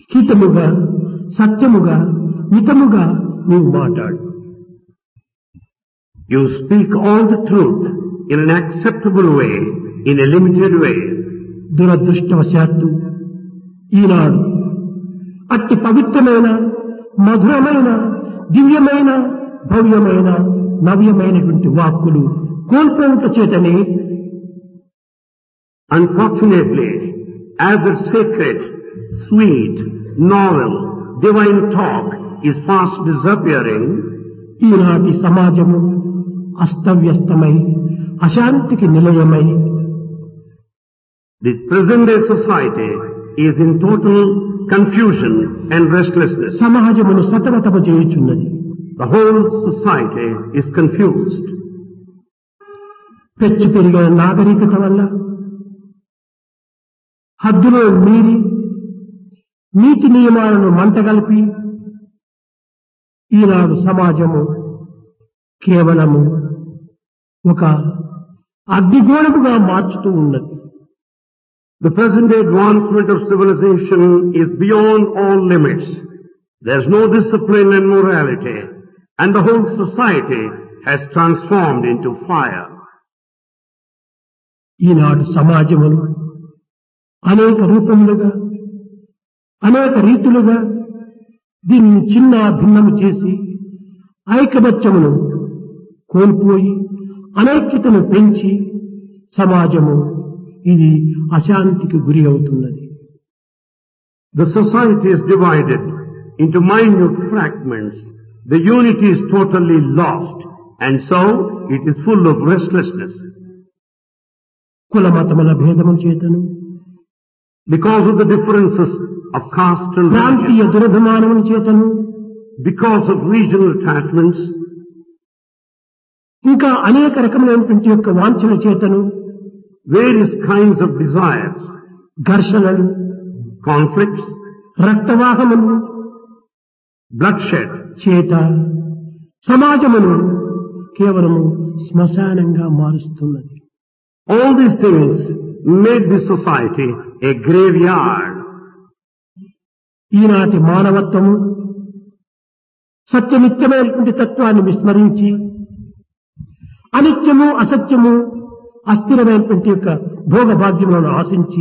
హితముగా సత్యముగా మితముగా నీవు మాట్లాడు. You speak all the truth in an acceptable way, in a limited way. దురదృష్టవశాత్తు ఈనాడు అట్టి పవిత్రమైన మధురమైన దివ్యమైన భవ్యమైన నవ్యమైనటువంటి వాక్కులు కోల్పోవుట చేతనే Unfortunately, as the sacred, sweet, novel, divine talk is fast disappearing, ఈనాటి సమాజము అస్తవ్యస్తమై అశాంతికి నిలయమై the present day society is in total confusion and restlessness. సమాజమును సతమతము చేయుచున్నది. The whole society is confused. పెచ్చు పెరిగిన నాగరికత వల్ల హద్దులో మీరి నీతి నియమాలను మంటగలిపి ఈనాడు సమాజము కేవలము ఒక అగ్నిగోళముగా మార్చుతూ ఉన్నది. The present day advancement of civilization is beyond all limits. There is no discipline and morality, and the whole society has transformed into fire. ఈనాడు సమాజమును అనేక రూపములుగా అనేక రీతులుగా దీన్ని చిన్న భిన్నము చేసి ఐకమత్యమును కోల్పోయి అనైక్యతను పెంచి సమాజము ఇది అశాంతికి గురి అవుతున్నది. The society is divided into minute fragments. The unity is totally lost, and so it is full of restlessness. కులమతముల భేదము చేతను Because of the differences of caste and ప్రాంతీయ religion, దురభిమానము చేతను because of regional attachments, ఇంకా అనేక రకములైనటువంటి యొక్క వాంఛల చేతను various kinds of desires, ఘర్షణలు conflicts, రక్తవాహములు bloodshed, చేత సమాజమును కేవలము శ్మశానంగా మారుస్తున్నది. all these things made this society a graveyard. ఈనాటి మానవత్వము సత్యనిత్యమైనటువంటి తత్వాన్ని విస్మరించి అనిత్యము అసత్యము అస్థిరమైనటువంటి యొక్క భోగభాగ్యములను ఆశించి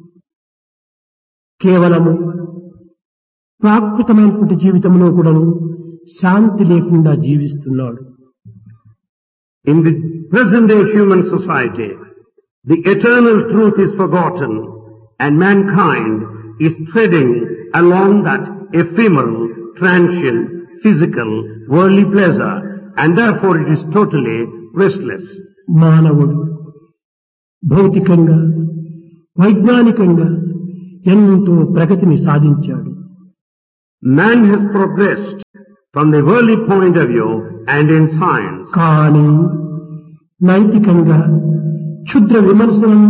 కేవలము ప్రాకృతమైనటువంటి జీవితంలో కూడాను శాంతి లేకుండా జీవిస్తున్నాడు. In the present day human society, the eternal truth is forgotten, and mankind is treading along that ephemeral, transient, physical, worldly pleasure, and therefore it is totally restless. మానవుడు భౌతికంగా వైజ్ఞానికంగా ఎంతో ప్రగతిని సాధించాడు. Man has progressed from the worldly point of view and in science. కానీ నైతికంగా క్షుద్ర విమర్శలను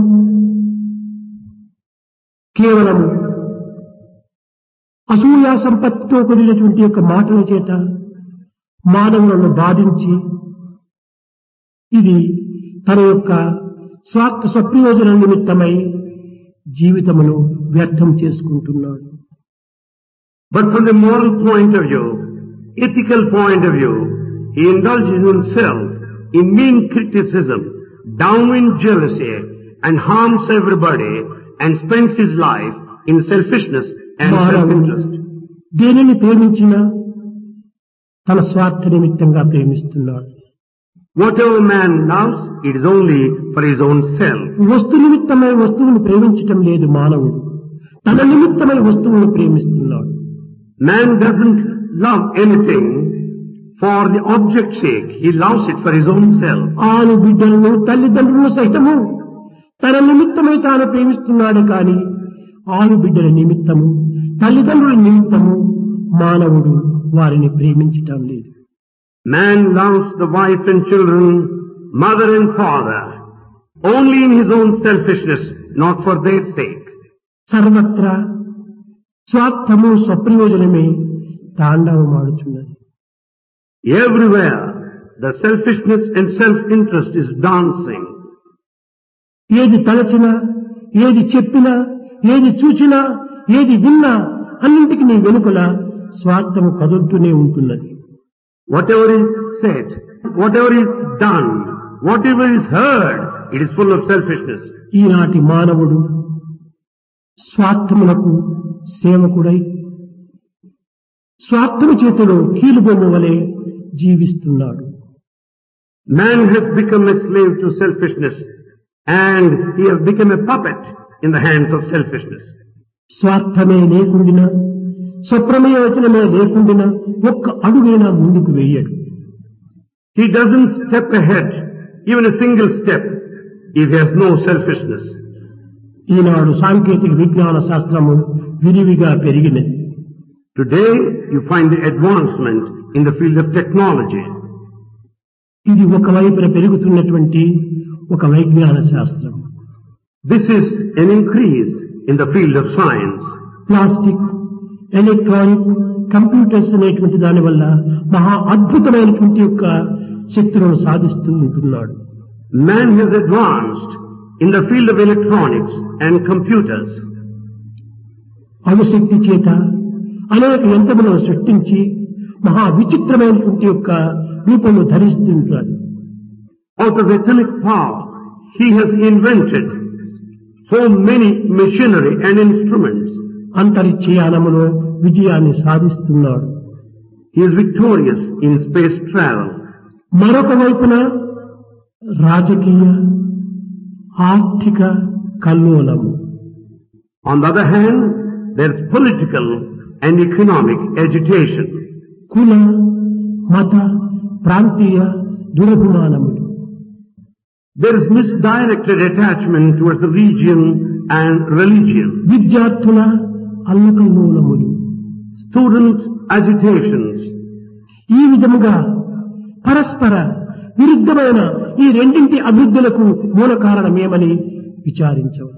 కేవలము అసూయా సంపత్తితో కూడినటువంటి యొక్క మాటల చేత మానవులను బాధించి ఇది తన యొక్క స్వార్థ స్వప్రయోజన నిమిత్తమై జీవితమును వ్యర్థం చేసుకుంటున్నాడు. But from the moral point of view, ethical point of view, he indulges himself in mean criticism, downwind jealousy, and harms everybody, and spends his life in selfishness and self-interest. దేనిని ప్రేమించినా తన స్వార్థ నిమిత్తంగా ప్రేమిస్తున్నాడు. Whatever man loves, it is only for his own self. వస్తు నిమిత్తమై వస్తువును ప్రేమించటం లేదు మానవుడు, తన నిమిత్తమై వస్తువును ప్రేమిస్తున్నాడు. Man doesn't love anything for the object's sake. He loves it for his own self. ఆను బిడ్డలను తల్లిదండ్రులను సైతము తన నిమిత్తమై తాను ప్రేమిస్తున్నాడు కానీ ఆను బిడ్డల నిమిత్తము తల్లిదండ్రుల నిమిత్తము మానవుడు వారిని ప్రేమించటం లేదు. Man loves the wife and children, mother and father, only in his own selfishness, not for their sake. సర్వత్రా స్వార్థము స్వప్రయోజనమే తాండవమాడుచున్నది. Everywhere, the selfishness and self-interest is dancing. ఏది తలచినా, ఏది చెప్పినా, ఏది చూచినా, ఏది విన్నా అన్నింటికి నీ వెనుకల స్వార్థము కదులుతూనే ఉంటున్నది. Whatever is said, whatever is done, whatever is heard, it is full of selfishness. ఈనాటి మానవుడు స్వార్థములకు సేవకుడై స్వార్థము చేతిలో కీలుబొమ్మ వలె జీవిస్తున్నాడు. Man has become a slave to selfishness and he has become a puppet in the hands of selfishness. స్వార్థమే లేకుండినా స్వప్రమయోజనమే లేకుండినా ఒక్క అడుగైనా ముందుకు వేయడు. He doesn't step ahead, even a single step, if he has no selfishness. ఈనాడు సాంకేతిక విజ్ఞాన శాస్త్రము విరివిగా పెరిగినది. Today you find the advancement in the field of technology. ఇది ఒకవైపున పెరుగుతున్నటువంటి ఒక వైజ్ఞాన శాస్త్రం. This is an increase in the field of science. Plastic, electronic, computers అనేటువంటి దాని వల్ల మహా అద్భుతమైనటువంటి యొక్క శక్తులను సాధిస్తూ ఉంటున్నాడు. Man has advanced in the field of electronics and computers. అణుశక్తి చేత అనేక యంత్రములను సృష్టించి మహా విచిత్రమైనటువంటి యొక్క రూపము ధరిస్తుంటాడు. Out of atomic power, he has invented so many machinery and instruments. అంతరిక్షయానములో విజయాన్ని సాధిస్తున్నాడు. He is victorious in space travel. మరొక వైపున రాజకీయ ఆర్థిక కల్లోలము. On the other hand, there is political and economic agitation. కుల, మత, ప్రాంతీయ దురభిమానములు. There is misdirected attachment towards the region and religion. విద్యార్థుల అల్లకల్లోలములు. Student agitations. ఈ విధముగా పరస్పర విరుద్ధమైన ఈ రెండింటి అభివృద్ధులకు మూల కారణమేమని విచారించవచ్చు.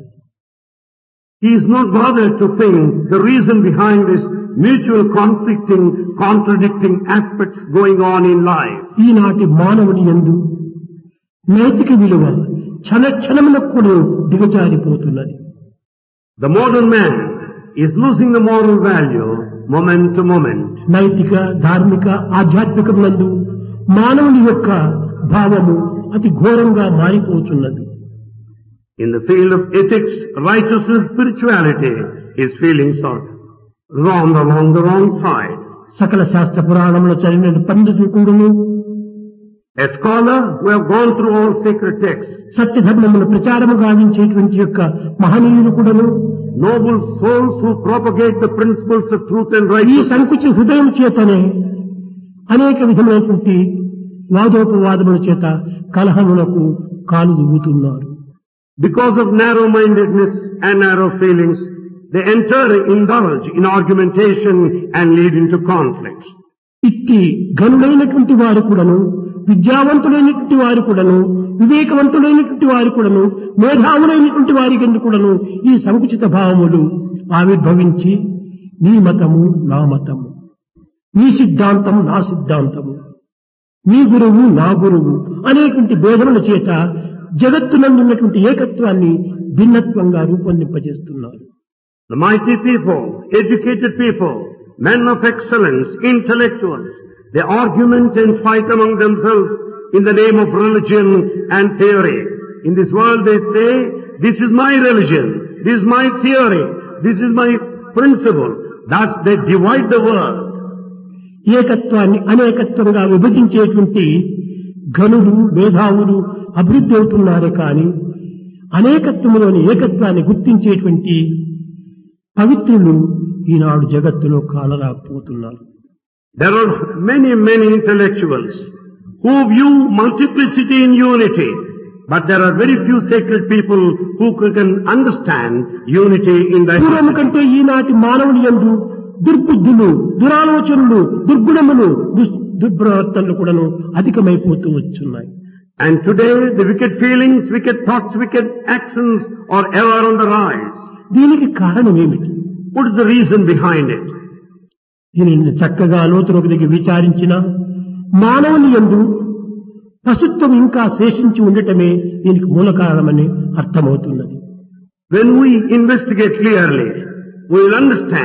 He is not bothered to think the reason behind this mutual conflicting, contradicting aspects going on in life. ఈనాటి మానవుని యందు నైతిక విలువ క్షణ క్షణములకు కూడా దిగజారిపోతున్నది. The modern man is losing the moral value moment to moment. నైతిక, ధార్మిక, ఆధ్యాత్మికమునందు మానవుని యొక్క భావము అతి ఘోరంగా మారిపోతున్నది. In the field of ethics, righteousness, spirituality, his feelings are wrong along the wrong side. సకల శాస్త్ర పురాణములు చదివిన పండితులు కూడాను, A scholar who have gone through all sacred texts, సత్యధర్మమును ప్రచారము గావించేటువంటి యొక్క మహనీయులు కూడాను, noble souls who propagate the principles of truth and ఈ righteousness, సంకుచి హృదయం చేతనే అనేక విధమైనటువంటి వాదోపవాదముల చేత కలహములకు కాలు దువ్వుతున్నారు. because of narrow-mindedness and narrow feelings, they indulge in argumentation and lead into conflicts. ఇట్టి గనులైనటువంటి వారు కూడాను, విద్యావంతులైనటువంటి వారు కూడాను, వివేకవంతులైనటువంటి వారు కూడాను, మేధావులైనటువంటి వారి కింద కూడాను ఈ సంకుచిత భావములు ఆవిర్భవించి నీ మతము నా మతము, నీ సిద్ధాంతం నా సిద్ధాంతము, నీ గురువు నా గురువు అనేటువంటి భేదముల చేత జగత్తునందున్నటువంటి ఏకత్వాన్ని భిన్నత్వంగా రూపొందింపజేస్తున్నారు. The mighty people, educated people, men of excellence, intellectuals, they argument and fight among themselves in the name of religion and theory. In this world they say, this is my religion, this is my theory, this is my principle. Thus they divide the world. ఏకత్వాన్ని అనేకత్వంగా విభజించేటువంటి ఘనులు, మేధావులు అభివృద్ధి అవుతున్నారే కానీ అనేకత్వంలోని ఏకత్వాన్ని గుర్తించేటువంటి పవిత్రులు ఈనాడు జగత్తులో కాలరాకపోతున్నారు. There are many intellectuals who view multiplicity in unity, but there are very few sacred people who can understand unity in పూర్వం diversity. కంటే ఈనాటి మానవుని యందు దుర్బుద్ధులు, దురాలోచనలు, దుర్గుణములు, దుర్ప్రవర్తనలు కూడాను అధికమైపోతూ వచ్చున్నాయి. And today the wicked feelings, wicked thoughts, wicked actions are ever on the rise. దీనికి కారణం ఏమిటి? What is the reason behind it? దీనిని చక్కగా లోతులోకి దిగి విచారించిన మానవుని యందు పశుత్వం ఇంకా శేషించి ఉండటమే దీనికి మూల కారణమని అర్థమవుతున్నది. When we investigate clearly, we will understand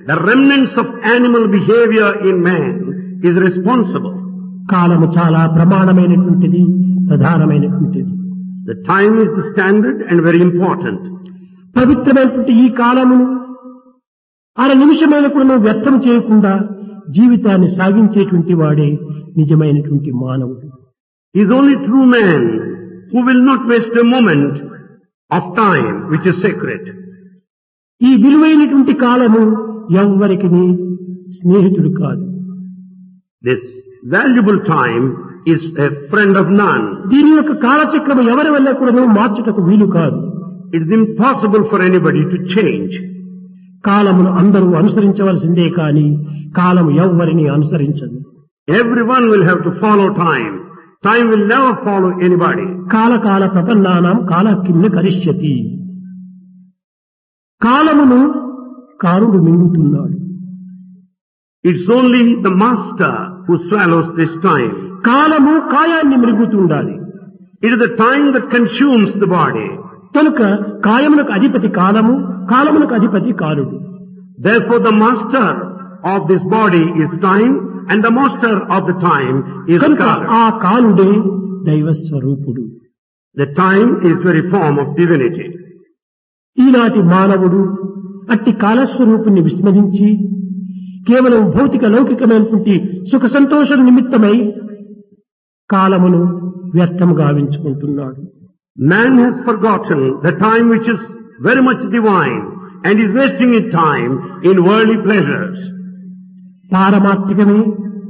the remnants of animal behavior in man is responsible. కాలము చాలా ప్రమాణమైనటువంటిది, ప్రధానమైనటువంటిది. The time is the standard and very important. పవిత్రమైనటువంటి ఈ కాలమును అర నిమిషమైన కూడా వ్యర్థం చేయకుండా జీవితాన్ని సాగించేటువంటి వాడే నిజమైనటువంటి మానవుడు. He is only true man who will not waste a moment of time which is sacred. ఈ విలువైనటువంటి కాలము ఎవ్వరికి స్నేహితుడు కాదు. This valuable time is a friend of none. దీని యొక్క కాలచక్రము ఎవరి వల్ల కూడా మార్చుటకు వీలు కాదు. It is impossible for anybody to change. కాలమును అందరూ అనుసరించవలసిందే కానీ కాలము ఎవ్వరిని అనుసరించదు. Everyone will have to follow time. Time will never follow anybody. కాల ప్రపన్నానాం కాలకిమ్న కరిష్యతి. కాలమును కారుడు మింగుతున్నాడు. It's only the master who swallows this time. కాలము కాయాన్ని మింగుతుండాలి. It is the time that consumes the body. కనుక కాయమునకు అధిపతి కాలము, కాలమునకు అధిపతి కాలుడు. Therefore the master of this body is time and the master of the time is కనుక Kala. ఆ కాలుడే దైవస్వరూపుడు. The time is very form of divinity. ఈనాటి మానవుడు అట్టి కాలస్వరూపుణ్ణి విస్మరించి కేవలం భౌతిక లౌకికమైనటువంటి సుఖ సంతోషం నిమిత్తమై కాలమును వ్యర్థం గావించుకుంటున్నాడు. Man has forgotten the time which is very much divine and is wasting his time in worldly pleasures. పారమార్థికమే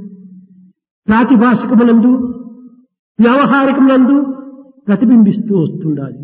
ప్రాతిభాషికమునందు వ్యవహారికమునందు ప్రతిబింబిస్తూ వస్తుండాలి.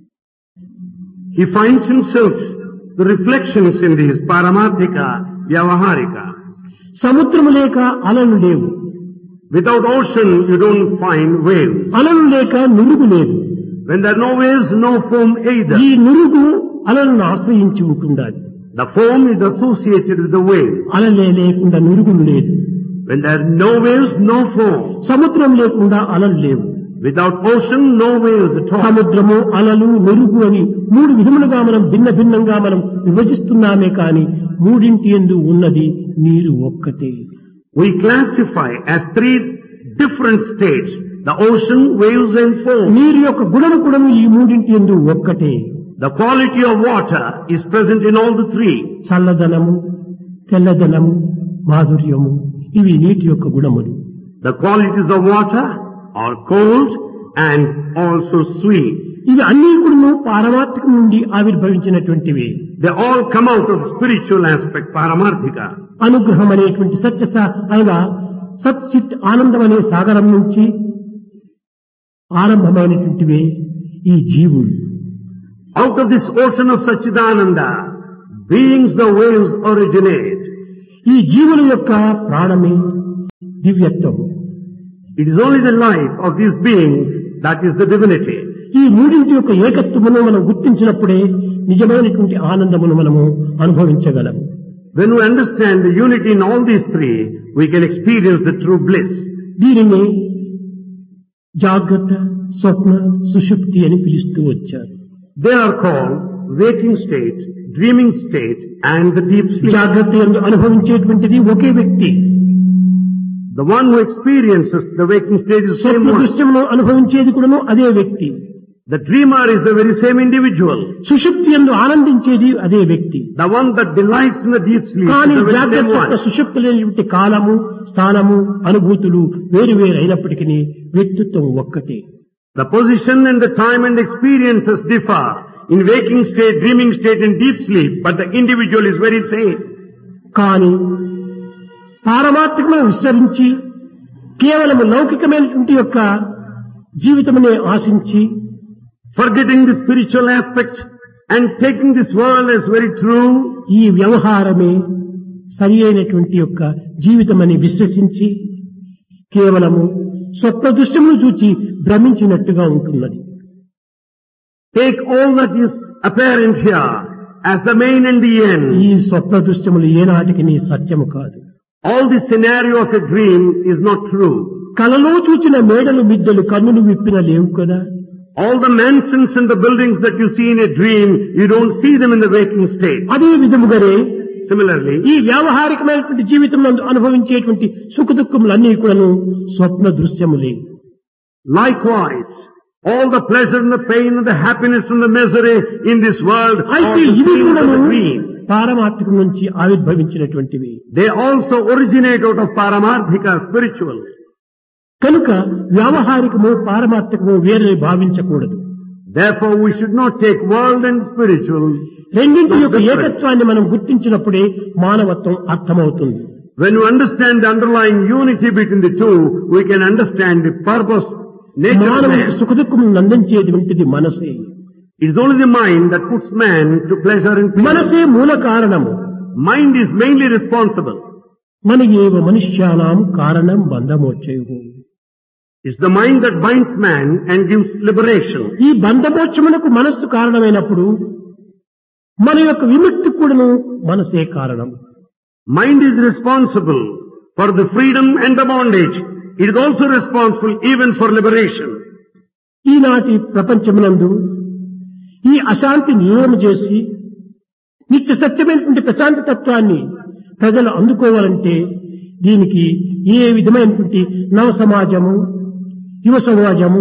He finds himself the reflections in these paramarthika, vyavaharika. సముద్రము లేక అలలు లేవు. Without ocean you don't find waves. అలలు లేక నురుగు లేదు. When there are no waves, no foam either. ఈ నురుగు అలలను ఆశ్రయించి ఉంటుండాలి. The foam is associated with the wave. అలలే లేకుండా నురుగులు లేదు. When there are no waves, no foam. సముద్రం లేకుండా అలలు లేవు. Without ocean, no waves at all. సముద్రము, అలలు, నురుగు అని మూడు విధములుగా మనం భిన్నంగా మనం విభజిస్తున్నామే కాని మూడింటి యందు ఉన్నది నీరు ఒక్కటే. We classify as three different states: the ocean, waves and foam. నీరు యొక్క గుణము కూడా ఈ మూడింటి యందు ఒక్కటే. The quality of water is present in all the three. చల్లదనము, తెల్లదనము, మాధుర్యము ఇవి నీటి యొక్క గుణములు. The qualities of water are cold and also sweet. ఇవి అన్ని కూడా పారమార్థికం నుండి ఆవిర్భవించినటువంటివి. They all come out of the spiritual aspect, paramarthika. అనుగ్రహం అనేటువంటి అనగా సత్ చిత్ ఆనందం అనే సాగరం నుంచి ఆరంభమైనటువంటివే ఈ జీవులు. Out of this ocean of Satchidananda, beings the waves originate. ఈ జీవుల యొక్క ప్రాణమే దివ్యత్వం. It is only the life of these beings that is the divinity. ఈ మూడింటి యొక్క ఏకత్వమును మనం గుర్తించినప్పుడే నిజమైనటువంటి ఆనందమును మనము అనుభవించగలము. When we understand the unity in all these three, we can experience the true bliss. దీనిని జాగ్రత్త, స్వప్న, సుషుప్తి అని పిలుస్తూ వచ్చారు. They are called waking state, dreaming state and the deep sleep. జాగ్రత్త అనుభవించేటువంటిది ఒకే వ్యక్తి. The one who experiences the waking state is the same Swapna one. దృశ్యంలో అనుభవించేది కూడా అదే వ్యక్తి. The dreamer is the very same individual. సుషుప్తి యందు ఆనందించేది అదే వ్యక్తి. The one that delights in the deep sleep కానీ is the very same జాగ్రత్త one. సుషుప్తి లేని కాలము, స్థానము, అనుభూతులు వేరు అయినప్పటికీ వ్యక్తిత్వం ఒక్కటే. The position and the time and experiences differ in waking state, dreaming state and deep sleep, but the individual is very same. కానీ పారమార్థికమును విస్మరించి కేవలము లౌకికమైనటువంటి యొక్క జీవితమునే ఆశించి Forgetting the spiritual aspect and taking this world as very true, ఈ వ్యవహారమే సరి అయినటువంటి యొక్క జీవితమని విశ్వసించి కేవలము స్వప్న దృశ్యమును చూచి భ్రమించినట్టుగా ఉంటున్నది. take all that is apparent here as the main and the end. ఈ స్వప్న దృశ్యములు ఏనాటికి నీ సత్యము కాదు. All the scenario of a dream is not true. కలలో చూచిన మేడలు మిద్దెలు కన్నులు విప్పిన లేవు కదా. All the mansions and the buildings that you see in a dream, you don't see them in the waking state. అదే విధముగానే similarly, ఈ వ్యావహారికమైనటువంటి జీవితంలో అనుభవించేటువంటి సుఖ దుఃఖములన్నీ కూడాను స్వప్న దృశ్యములే. likewise, all the pleasure and the pain and the happiness and the misery in this world are అయితే the ఇవి dreams of కూడాను the dream. పారమార్థికం నుంచి ఆవిర్భవించినటువంటివి. They also originate out of paramarthika, spiritual. కనుక వ్యావహారికము పారమార్థికము వేరే భావించకూడదు. Therefore, we should not take world and spiritual. రెండింటి యొక్క different. ఏకత్వాన్ని మనం గుర్తించినప్పుడే మానవత్వం అర్థమవుతుంది. When you understand the underlying unity between the two, we can understand the purpose, nature of మానవునికి man. సుఖ దుఃఖములను అందించేటువంటిది మనసే. It is only the mind that puts man to pleasure and pain. మనసే మూల కారణము. Mind is mainly responsible. మన ఏవ మనుష్యానాం కారణం బంధమోక్షయు. It's the mind that binds man and gives liberation. ఈ బంధమోక్షమునకు మనస్సు కారణమైనప్పుడు మన యొక్క విముక్తి కూడాను మనసే కారణం. Mind is responsible for the freedom and the bondage. It is also responsible even for liberation. ఈనాటి ప్రపంచమునందు ఈ అశాంతి నిలవము చేసి నిత్య సత్యమైనటువంటి ప్రశాంతి తత్వాన్ని ప్రజలు అందుకోవాలంటే దీనికి ఏ విధమైనటువంటి నవ సమాజము యువ సమాజము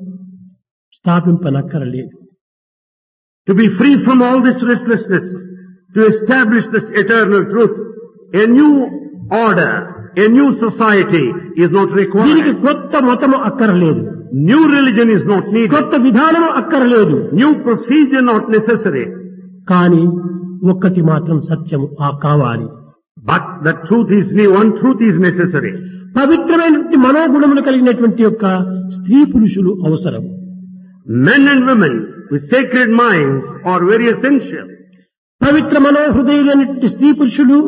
స్థాపింపనక్కరలేదు. To be free from all this restlessness, to establish this eternal truth, a new order, a new society is not దీనికి required. కొత్త మతము అక్కరలేదు, New religion is not needed. కొత్త విధానము అక్కరలేదు. New procedure not necessary. కానీ ఒక్కటి మాత్రం సత్యము కావాలి. But the truth is new, one truth is necessary. పవిత్రమైనటువంటి మనోగుణములు కలిగినటువంటి యొక్క స్త్రీ పురుషులు అవసరం. Men and women with sacred minds are very essential. పవిత్ర మనోహృదయులైనటువంటి స్త్రీ పురుషులు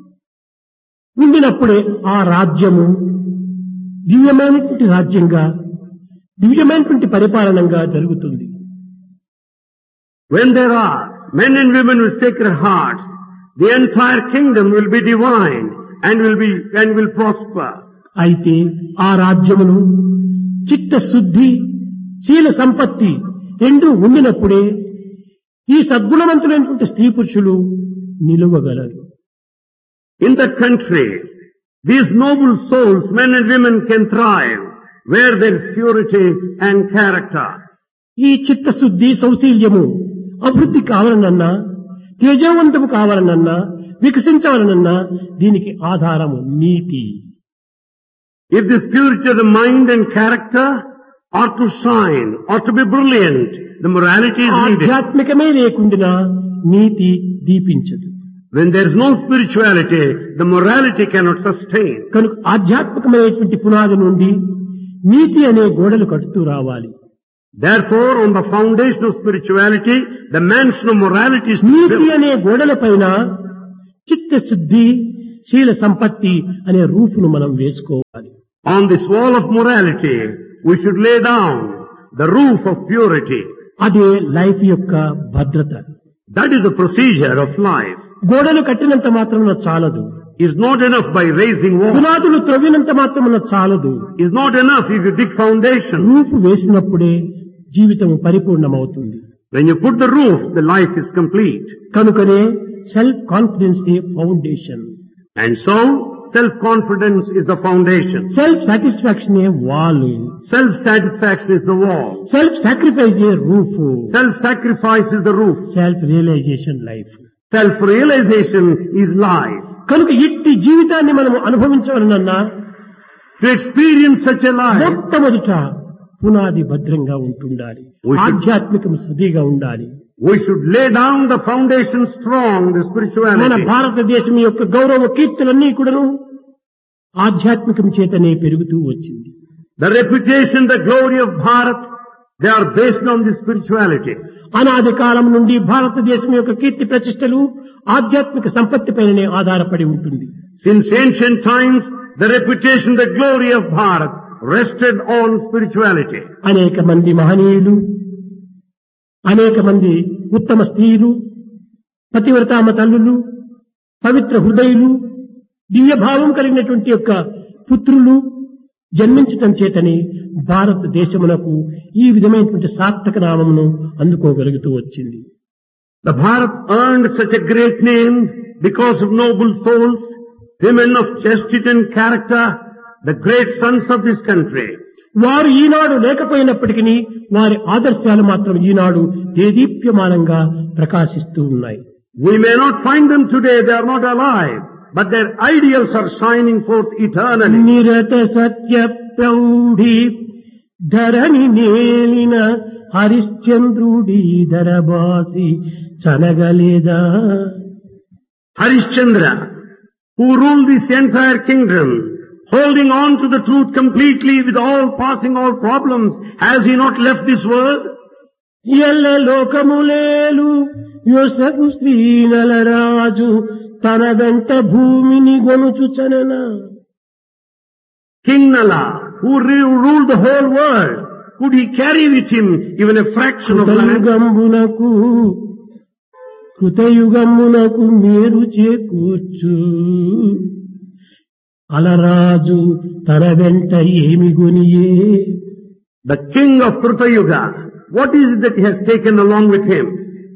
ఉండినప్పుడే ఆ రాజ్యము దివ్యమైనటువంటి రాజ్యంగా దివ్యమైనటువంటి పరిపాలనంగా జరుగుతుంది. When there are men and women with sacred hearts, the entire kingdom will be divine and will prosper. అయితే ఆ రాజ్యమును చిత్తశుద్ధి శీల సంపత్తి రెండు ఉండినప్పుడే ఈ సద్గుణవంతులైనటువంటి స్త్రీ పురుషులు నిలువగలరు. In that country, these noble souls, men and women, can thrive where there is purity and character. ఈ చిత్తశుద్ధి సౌశీల్యము అభివృద్ధి కావాలనన్నా తేజవంతము కావాలనన్నా వికసించాలనన్నా దీనికి ఆధారము నీతి. If this purity of the mind and character are to shine, or to be brilliant, the morality is needed. ఆధ్యాత్మికమే లేకుండా నీతి దీపించదు. When there is no spirituality, the morality cannot sustain. కనుక ఆధ్యాత్మికమైనటువంటి పునాది నుండి నీతి అనే గోడలు కడుతూ రావాలి. Therefore, on the foundation of spirituality, the mansion of morality is NITI built. అనే గోడల పైన చిత్తశుద్ధి శీల సంపత్తి అనే రూపును మనం వేసుకోవాలి. On this wall of morality, we should lay down the roof of purity. అదే లైఫ్ యొక్క భద్రత. That is the procedure of life. గోడలు కట్టినంత మాత్రమున చాలదు. It's not enough by raising walls. పునాదులు త్రవ్వినంత మాత్రమున చాలదు. It's not enough if you dig foundation. రూపు వేసినప్పుడే జీవితం పరిపూర్ణమవుతుంది. When you put the roof, the life is complete. కనుకనే self confidence foundation, And so, self-confidence is the foundation. Self satisfaction wall, Self-satisfaction is the wall. Self sacrifice roof, Self-sacrifice is the roof. Self realisation life. Self-realization is life. కనుక ఇట్టి జీవితాన్ని మనం అనుభవించవలనన్నా To experience such a life, మొట్టమొదట పునాది భద్రంగా ఉంటుండాలి, ఆధ్యాత్మికం సదిగా ఉండాలి. we should lay down the foundation strong, the మన spirituality. భారతదేశం యొక్క గౌరవ కీర్తులన్నీ కూడాను ఆధ్యాత్మికం చేతనే పెరుగుతూ వచ్చింది. The reputation, the glory of Bharat, they are based on this spirituality. అనాది కాలం నుండి భారతదేశం యొక్క కీర్తి ప్రతిష్టలు ఆధ్యాత్మిక సంపత్తి పైననే ఆధారపడి ఉంటుంది. Since ancient times, the reputation, the glory of Bharat rested on spirituality. అనేక మంది మహనీయులు, అనేక మంది ఉత్తమ స్త్రీలు, పతివ్రతామ తల్లులు, పవిత్ర హృదయులు, దివ్యభావం కలిగినటువంటి యొక్క పుత్రులు జన్మించటం చేతనే భారతదేశమునకు ఈ విధమైనటువంటి సార్థక నామమును అందుకోగలుగుతూ వచ్చింది. The Bharat earned such a great name because of noble souls, women of chastity and character, the great sons of this country. వారు ఈనాడు లేకపోయినప్పటికీ వారి ఆదర్శాలు మాత్రం ఈనాడు దేదీప్యమానంగా ప్రకాశిస్తూ ఉన్నాయి. We may not find them today, they are not alive, but their ideals are shining forth eternally. నిరత Satya ప్రౌఢి Dharani నేలిన హరిశ్చంద్రుడి ధరబాసి చనగలేదా. Harishchandra, who ruled this entire kingdom, holding on to the truth completely with all passing all problems, has he not left this world? ఎల్ల లోకములేలు యోసగు శ్రీనలరాజు తన వెంట భూమిని గొనుచుచనన. King Nala, who ruled the whole world, could he carry with him even a fraction of land? కృతయుగమునకు మేరు చేకూర్చు అలరాజు తన వెంట ఏమి గొనియే. The king of Kruta Yuga, what is it that he has taken along with him?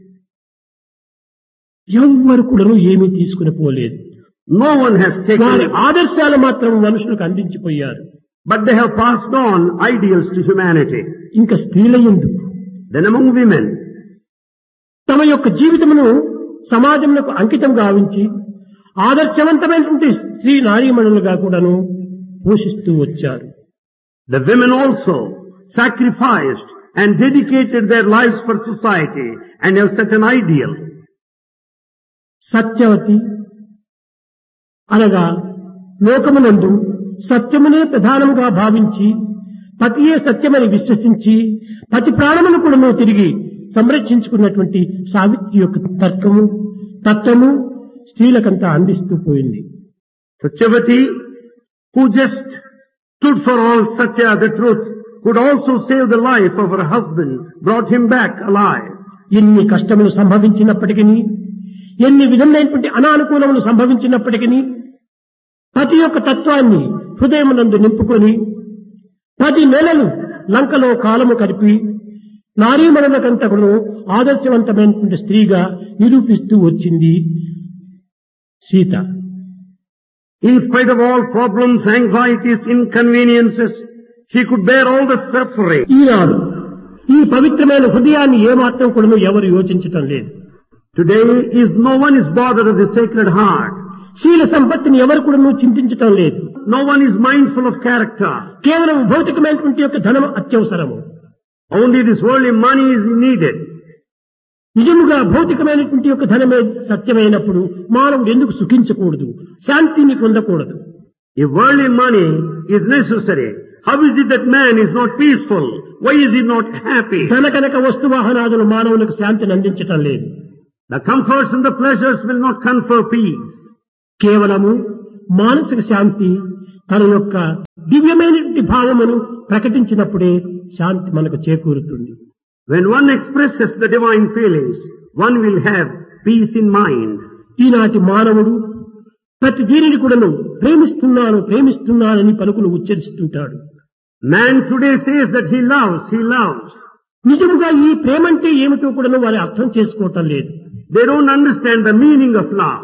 ఎవ్వరు కూడా ఏమీ తీసుకుని పోలేదు. No one has వారి taken, ఆదర్శాలు మాత్రం మనుషులకు అందించిపోయారు. but they have passed on ideals to humanity. ఇంకా స్త్రీలయందు Then among women, తమ యొక్క జీవితమును సమాజమునకు అంకితం గావించి ఆదర్శవంతమైనటువంటి స్త్రీ నారీమణులుగా కూడాను పోషిస్తూ వచ్చారు. the women also sacrificed and dedicated their lives for society and have set an ideal. Satyavathi అనగా లోకమునందు సత్యమునే ప్రధానముగా భావించి పతియే సత్యమని విశ్వసించి పతి ప్రాణమును కూడా తిరిగి సంరక్షించుకున్నటువంటి సావిత్రి యొక్క తర్కము తత్వము స్త్రీలకంతా అందిస్తూ పోయింది. Satyavati, who just stood for all Satya, the truth, could also save the life of her husband, brought him back alive. ఎన్ని కష్టములు సంభవించినప్పటికీ ఎన్ని విధమైనటువంటి అనానుకూలములు సంభవించినప్పటికీ పతి యొక్క తత్వాన్ని హృదయమునందు నింపుకొని 10 నెలలు లంకలో కాలము కలిపి నారీమణులకంతకును ఆదర్శవంతమైనటువంటి స్త్రీగా నిరూపిస్తూ వచ్చింది Sita. In spite of all problems, anxieties, inconveniences, she could bear all the suffering. ఈనాడు ఈ పవిత్రమైన హృదయాన్ని ఏమాత్రం కూడా ఎవరు యోచించటం లేదు. Today no one is bothered of the sacred heart. శీల సంపత్తిని ఎవరు కూడా చింతించటం లేదు. No one is mindful of character. కేవలం భౌతికమైనటువంటి యొక్క ధనం అత్యవసరము. Only this worldly money is needed. నిజముగా భౌతికమైనటువంటి యొక్క ధనమే సత్యమైనప్పుడు మానవుడు ఎందుకు సుఖించకూడదు, శాంతిని పొందకూడదు? If worldly money is necessary, how is it that man is not peaceful? Why is he not happy? ధన కనుక వస్తు వాహనాదులు మానవులకు శాంతిని అందించటం లేదు. The comforts and the pleasures will not confer peace. కేవలము మానసిక శాంతి తన యొక్క దివ్యమైనటువంటి భావమును ప్రకటించినప్పుడే శాంతి మనకు చేకూరుతుంది. When one expresses the divine feelings, one will have peace in mind. ఈనాటి మానవుడు ప్రతి దీనిని కూడాను ప్రేమిస్తున్నానని పలుకులు ఉచ్చరిస్తుంటాడు. Man today says that he loves. నిజముగా ఈ ప్రేమంటే ఏమిటో కూడాను వారు అర్థం చేసుకోవటం లేదు. They don't understand the meaning of love.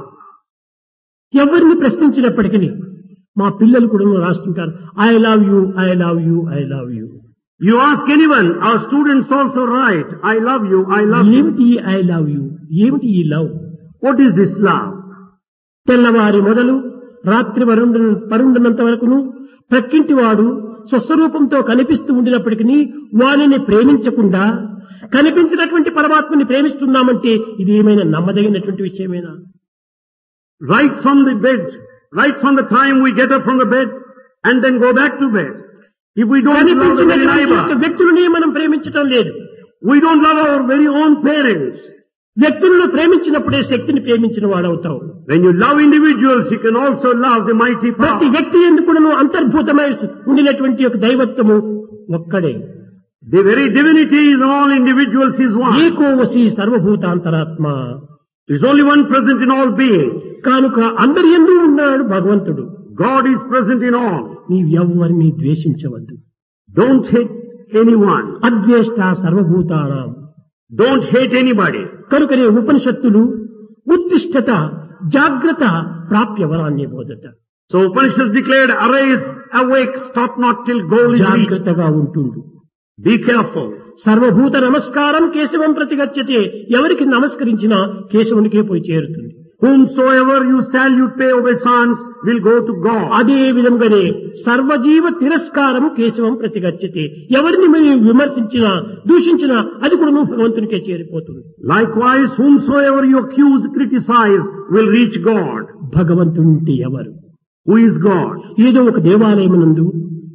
ఎవరిని ప్రశ్నించినప్పటికీ మా పిల్లలు కూడా రాస్తుంటారు, I love you, I love you, I love you. You ask anyone, our students also write, I love you, I love you. ఏమిటి ఐ లవ్ యూ, ఏమిటి ఈ love? What is this love? తెల్లవారి మొదలు రాత్రి పరుండనంత వరకును ప్రక్కింటి వాడు స్వస్వరూపంతో కనిపిస్తూ ఉండినప్పటికీ వారిని ప్రేమించకుండా కనిపించినటువంటి పరమాత్మని ప్రేమిస్తున్నామంటే ఇది ఏమైనా నమ్మదగినటువంటి విషయమేనా? Right from the bed, right from the time we get up from the bed and then go back to bed. If we don't love the very neighbor, వ్యక్తులని మనం ప్రేమించటం లేదు. We don't love our very own parents. వ్యక్తులను ప్రేమించినప్పుడే శక్తిని ప్రేమించిన వాడవుతావు. When you love individuals, you can also love the mighty power. ప్రతి వ్యక్తి ఎందుకును అంతర్భూతమై ఉండినటువంటి యొక్క దైవత్వము ఒక్కడే. The very divinity in all individuals is one. ఏకో వసి సర్వభూతాంతరాత్మ. There is only one present in all beings. కనుక అందరి యందు ఉన్నాడు భగవంతుడు. God is present in all. నీవెవ్వరిని ద్వేషించవద్దు. Don't hate anyone. అద్వేష్ట సర్వభూతానాం. Don't hate anybody. కనుకనే ఉపనిషత్తులు ఉత్తిష్టత జాగ్రత్త ప్రాప్య వరాన్ని బోధట. So Upanishads declared, arise, awake, stop not till goal is reached. జాగ్రత్తగా ఉంటుండు. Be careful. సర్వభూత నమస్కారం కేశవం ప్రతిగచ్చతే. ఎవరికి నమస్కరించినా కేశవునికే పోయి చేరుతుంది. Whomsoever you salute, pay obeisance, will go to God. అదే విధంగానే సర్వజీవ తిరస్కారం కేశవం ప్రతిగచ్చతే. ఎవరిని మీరు విమర్శించినా దూషించినా అది కూడా భగవంతునికే చేరిపోతుంది. Likewise, whomsoever you accuse, criticize, will reach God. భగవంతుని ఎవరు? Who is God? ఏదో ఒక దేవాలయమునందు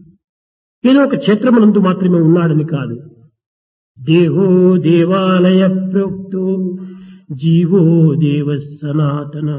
ఏదో ఒక క్షేత్రమునందు మాత్రమే ఉన్నాడని కాదు. దేహో దేవాలయ ప్రోక్తో జీవో దేవ సనాతన.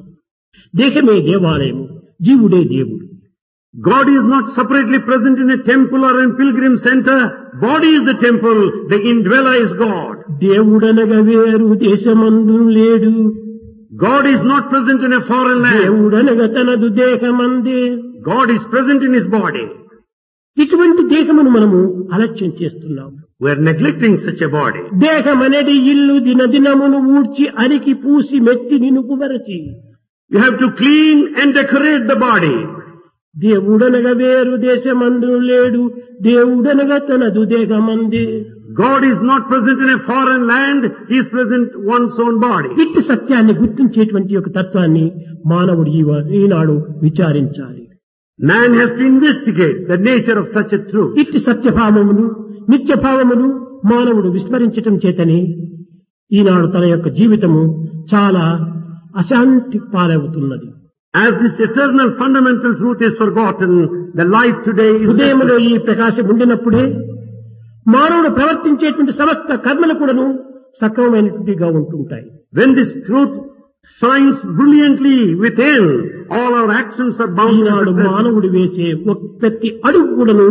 దేహమే దేవాలయము, జీవుడే దేవుడు. God is not separately present in a temple or in pilgrim center. Body is the temple. The indweller is God. దేవుడనగా వేరు దేశమందు లేడు. God is not present in a foreign land. దేవుడనగా తనదు దేహమందే. God is present in his body. ఇటువంటి దేహమును మనము అలక్ష్యం చేస్తున్నాము. We are neglecting such a body. దేహమనేది ఇల్లు దినదినమును ఊడ్చి అరికి పూసి మెత్తి నినుకువరచి. You have to clean and decorate the body. దేవుడనగా వేరు దేశమందు లేడు. దేవుడనగా తనదు దేహమందే. God is not present in a foreign land. He is present one's own body. ఇట్టి సత్యాన్ని గుర్తించేటువంటి ఒక తత్వాన్ని మానవుడు ఈనాడు విచారించాలి. Man has to investigate the nature of such a truth. ఇట్టి సత్యభావమును నిత్యభావమును మానవుడు విస్మరించటం చేతనే ఈనాడు తన యొక్క జీవితము చాలా అశాంతి పాలవుతున్నది. As this eternal fundamental truth is forgotten, the life today is హృదయంలో ఈ ప్రకాశం ఉండినప్పుడే మానవుడు ప్రవర్తించేటువంటి సమస్త కర్మలు కూడాను సక్రమమైనటువంటిగా ఉంటుంటాయి. when this truth shines brilliantly within, all our actions are bound. ఈనాడు మానవుడు వేసే ప్రతి అడుగు కూడాను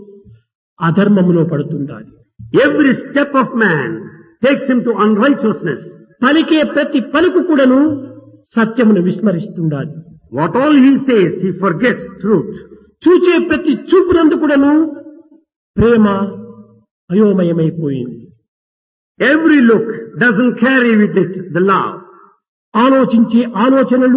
అధర్మములో పడుతుండాలి. Every step of man takes him to unrighteousness. పలికే ప్రతి పలుకు కూడాను సత్యమును విస్మరిస్తుండాలి. What all he says, he forgets truth. చూచే ప్రతి చూపునందు కూడాను ప్రేమ అయోమయమైపోయింది. Every look doesn't carry with it the love. ఆలోచించే ఆలోచనలు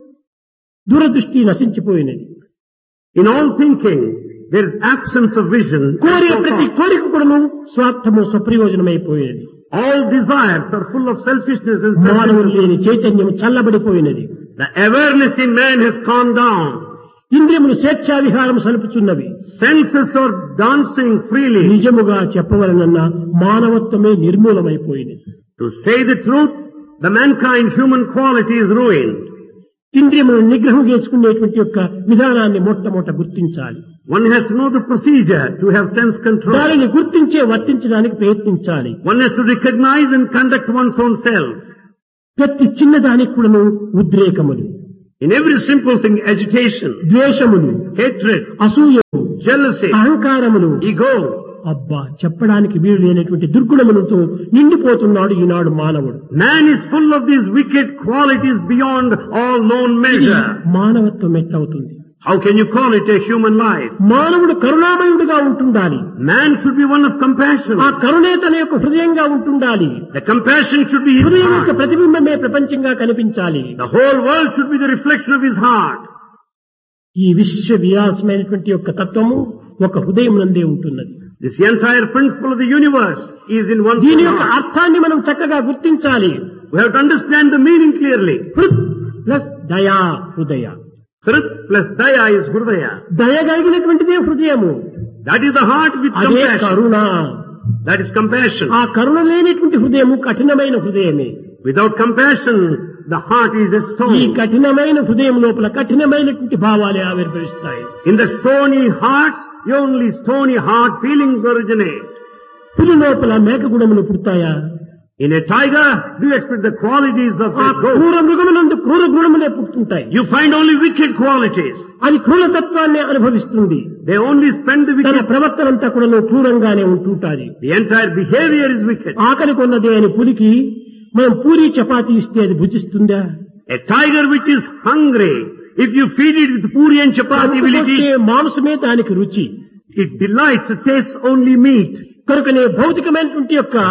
దూరదృష్టి నశించిపోయినది. In all thinking, there is absence of vision. కోరే ప్రతి కోరిక కూడాను స్వార్థము స్వప్రయోజనమైపోయినది. All desires are full of selfishness and మానవులు లేని చైతన్యం చల్లబడిపోయినది. The awareness in man has calmed down. ఇంద్రియములు స్వేచ్ఛా విహారం సలుపుచున్నవి. Senses are dancing freely. నిజముగా చెప్పవలనన్న మానవత్వమే నిర్మూలమైపోయినది. To say the truth, the mankind human quality is ruined. ఇంద్రియములను నిగ్రహం చేసుకునేటువంటి యొక్క విధానాన్ని మొట్టమొదట గుర్తించాలి. One has to know the procedure to have sense control. దానిని గుర్తించే వర్తించడానికి ప్రయత్నించాలి. One has to recognize and conduct one's own self. ప్రతి చిన్నదానికి కూడాను ఉద్రేకములు, In every simple thing, agitation, ద్వేషములు, hatred, అసూయలు, jealousy, అహంకారములు, ego. అబ్బా చెప్పడానికి వీలు లేనటువంటి దుర్గుణములతో నిండిపోతున్నాడు ఈనాడు మానవుడు. Man is full of these wicked qualities beyond all known measure. మానవత్వం ఎట్లవుతుంది? How can you call it a human life? మానవుడు కరుణామయుడిగా ఉంటుండాలి. Man should be one of compassion. ఆ కరుణే తన యొక్క హృదయంగా ఉంటుండాలి. The compassion should be his హృదయం యొక్క heart. ప్రతిబింబమే ప్రపంచంగా కనిపించాలి. The whole world should be the reflection of his heart. ఈ విశ్వ విలాసమైనటువంటి యొక్క తత్వము ఒక హృదయం నందే ఉంటున్నది. This entire principle of the universe is in one దీని యొక్క heart. అర్థాన్ని మనం చక్కగా గుర్తించాలి. We have to understand the meaning clearly. హృద్ plus దయా హృదయ. Hrit plus daya is hridaya. దయ కలిగినటువంటిదే హృదయము. That is the heart with అదే compassion. Karuna. That is compassion. ఆ కరుణ లేనటువంటి హృదయము కఠినమైన హృదయమే. Without compassion, the heart is a ఈ stone. కఠినమైన హృదయం లోపల కఠినమైనటువంటి భావాలే ఆవిర్భవిస్తాయి. In the stony hearts, only stony heart feelings originate. పులి లోపల మేకగుణములు పుడతాయా? In a tiger, do you expect the qualities of ఆ a goat? క్రూర మృగమునందు క్రూర గుణములే పుట్టుకుంటాయి. You find only wicked qualities. అది క్రూరతత్వాన్ని అనుభవిస్తుంది. They only spend the తన wicked. ప్రవర్తన అంతా కూడా క్రూరంగానే ఉంటుంటాది. The entire behavior is wicked. ఆకలి కొన్నదే అని పులికి మనం పూరి చపాతి ఇస్తే అది భుజిస్తుందా? A tiger which is hungry, if you feed it with puri and chapati, will it అందుకొచ్చే eat? మాంసమే దానికి రుచి. It delights, it tastes only meat. కనుకనే భౌతికమైనటువంటి యొక్క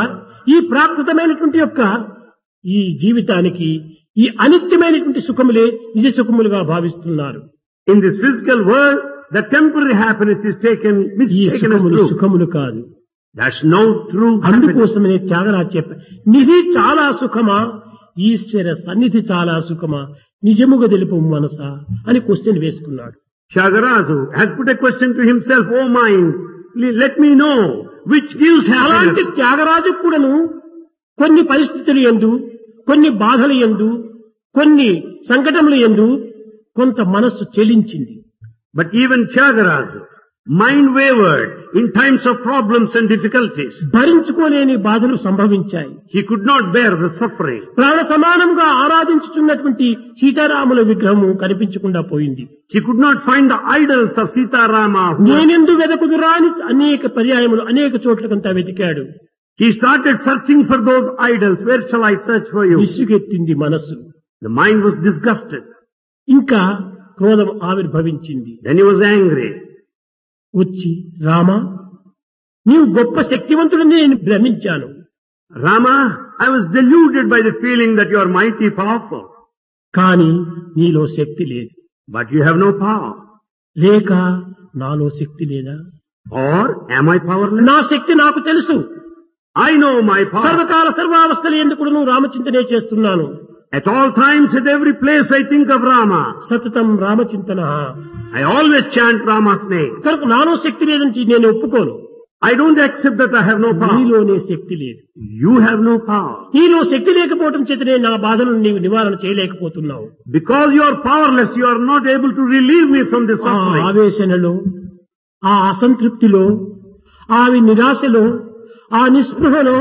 ఈ ప్రాకృతమైనటువంటి యొక్క ఈ జీవితానికి ఈ అనిత్యమైనటువంటి సుఖములే నిజ సుఖములుగా భావిస్తున్నారు. In this physical world, the temporary happiness is ఈ mistaken as సుఖములు true. సుఖములు కాదు. That's no true happiness. అందుకోసమనే త్యాగరాజు చెప్పారు, నిధి చాలా సుఖమా, ఈశ్వర సన్నిధి చాలా సుఖమా, నిజముగా తెలుపు మనసా అని క్వశ్చన్ వేసుకున్నాడు. Tyagaraja has put a question to himself, oh mind, let me know which gives అలాంటి happiness. త్యాగరాజు కూడాను కొన్ని పరిస్థితులు యందు, కొన్ని బాధలు యందు, కొన్ని సంకటములు యందు కొంత మనస్సు చెలించింది. But even Tyagaraja, mind wavered in times of problems and difficulties. భరించుకోలేని బాధలు సంభవించాయి. He could not bear the suffering. ప్రాణ సమానంగా ఆరాధించుతున్నటువంటి సీతారాముల విగ్రహము కనిపించకుండా పోయింది. He could not find the idols of Sita Rama. నేనెందు వెదకుదురా అని అనేక పర్యాయములు అనేక చోట్లకంతా వెతికాడు. He started searching for those idols. Where shall I search for you? విసుగెత్తింది మనస్సు. The mind was disgusted. ఇంకా క్రోధం ఆవిర్భవించింది. Then he was angry. వచ్చి రామా, నీవు గొప్ప శక్తివంతుడని నేను భ్రమించాను. Rama, I was deluded by the feeling that you are mighty powerful. కానీ నీలో శక్తి లేదు. But you have no power. లేక నాలో శక్తి లేదా? Or am I powerless? నా శక్తి నాకు తెలుసు. I know my power. సర్వకాల సర్వావస్థలు ఎందుకు నువ్వు రామచింతనే చేస్తున్నాను. At all times, at every place, I think of Rama. సతతం రామచింతన. I always chant Rama's name. కనుక నాలో శక్తి లేదని నేను ఒప్పుకోను. I don't accept that I have no power. నీలోనే శక్తి లేదు. You have no power. నీలో శక్తి లేకపోవటం చేతనే నా బాధలను నీవు నివారణ చేయలేకపోతున్నావు. Because you are powerless, you are not able to relieve me from this ఆ suffering. ఆవేశనలో, ఆ అసంతృప్తిలో, ఆ నిరాశలో, ఆ నిస్పృహలో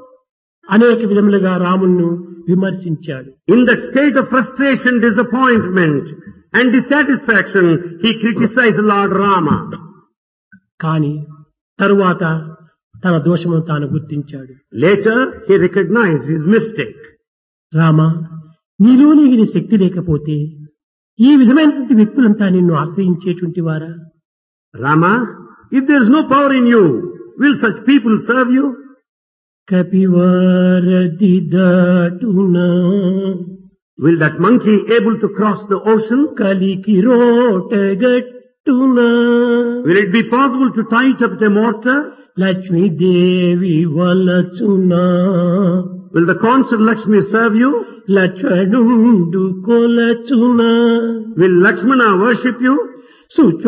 అనేక విధములుగా రాముణ్ణి విమర్శించాడు. In that state of frustration, disappointment and dissatisfaction, he criticized Lord Rama. కానీ తరువాత తన దోషమును తాను గుర్తించాడు. Later, he recognized his mistake. Rama, నీలోని ఈ శక్తి లేకపోతే ఈ విధమైనటువంటి వ్యక్తులంతా నిన్ను ఆశ్రయించేటువంటి వారా? Rama, if there is no power in you, will such people serve you? కపివారది దాటునా, Will that monkey able to cross the ocean? కలికి రోటగట్టునా, Will it be possible to tie it up with a mortar? Lakshmidevi వలచునా, Will the consort Lakshmi serve you? లక్ష్మణుండు కొలచునా, Will Lakshmana worship you?